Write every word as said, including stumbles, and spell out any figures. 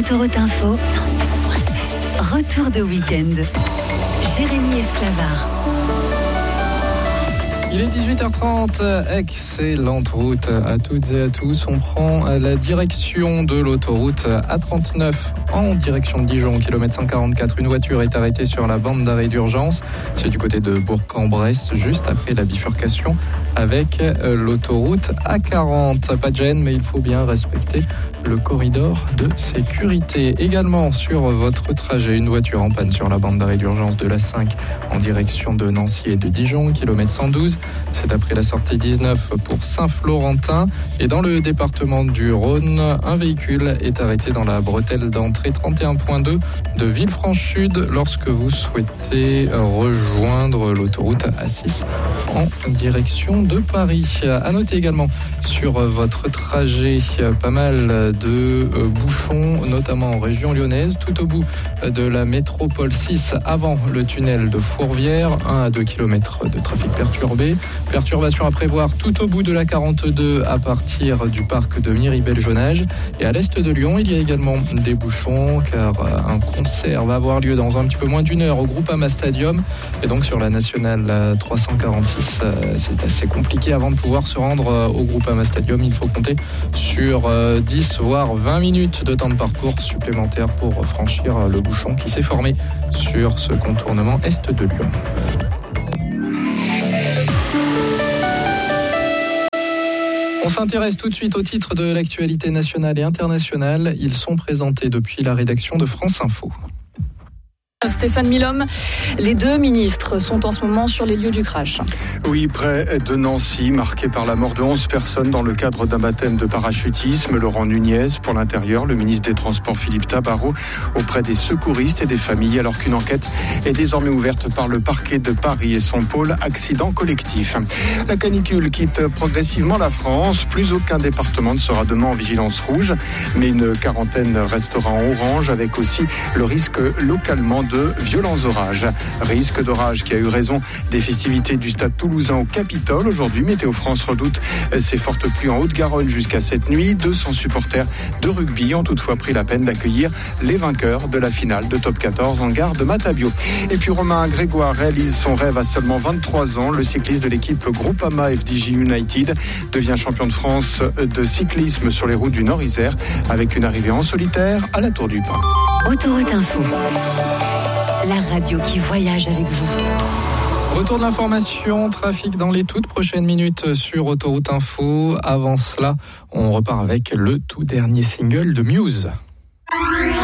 Autoroute Info, cent sept virgule sept. Retour de week-end. Jérémy Esclavard. Il est dix-huit heures trente, excellente route à toutes et à tous. On prend la direction de l'autoroute A trente-neuf en direction de Dijon, kilomètre cent quarante-quatre. Une voiture est arrêtée sur la bande d'arrêt d'urgence. C'est du côté de Bourg-en-Bresse, juste après la bifurcation avec l'autoroute A quarante. Pas de gêne, mais il faut bien respecter le corridor de sécurité. Également sur votre trajet, une voiture en panne sur la bande d'arrêt d'urgence de l'A cinq en direction de Nancy et de Dijon, kilomètre cent douze. C'est après la sortie dix-neuf pour Saint-Florentin. Et dans le département du Rhône, un véhicule est arrêté dans la bretelle d'entrée trente et un point deux de Villefranche-Sud lorsque vous souhaitez rejoindre l'autoroute A six en direction de Paris. À noter également sur votre trajet pas mal de bouchons, notamment en région lyonnaise, tout au bout de la métropole six avant le tunnel de Fourvière, un à deux kilomètres de trafic perturbé. Perturbation à prévoir tout au bout de la quarante-deux à partir du parc de Miribel-Jonage. Et à l'est de Lyon, il y a également des bouchons car un concert va avoir lieu dans un petit peu moins d'une heure au Groupama Stadium. Et donc sur la nationale trois cent quarante-six, c'est assez compliqué avant de pouvoir se rendre au Groupama Stadium. Il faut compter sur dix voire vingt minutes de temps de parcours supplémentaires pour franchir le bouchon qui s'est formé sur ce contournement est de Lyon. On s'intéresse tout de suite aux titres de l'actualité nationale et internationale. Ils sont présentés depuis la rédaction de France Info. Stéphane Milhomme, les deux ministres sont en ce moment sur les lieux du crash. Oui, près de Nancy, marqué par la mort de onze personnes dans le cadre d'un baptême de parachutisme. Laurent Nunez pour l'Intérieur, le ministre des Transports Philippe Tabarot auprès des secouristes et des familles, alors qu'une enquête est désormais ouverte par le parquet de Paris et son pôle accident collectif. La canicule quitte progressivement la France. Plus aucun département ne sera demain en vigilance rouge, mais une quarantaine restera en orange, avec aussi le risque localement de de violents orages. Risque d'orage qui a eu raison des festivités du stade toulousain au Capitole. Aujourd'hui, Météo France redoute ces fortes pluies en Haute-Garonne jusqu'à cette nuit. deux cents supporters de rugby ont toutefois pris la peine d'accueillir les vainqueurs de la finale de top quatorze en gare de Matabio. Et puis Romain Grégoire réalise son rêve à seulement vingt-trois ans. Le cycliste de l'équipe Groupama F D J United devient champion de France de cyclisme sur les routes du Nord-Isère avec une arrivée en solitaire à la Tour du Pin. Autoroute Info. La radio qui voyage avec vous. Retour de l'information, trafic dans les toutes prochaines minutes sur Autoroute Info. Avant cela, on repart avec le tout dernier single de Muse.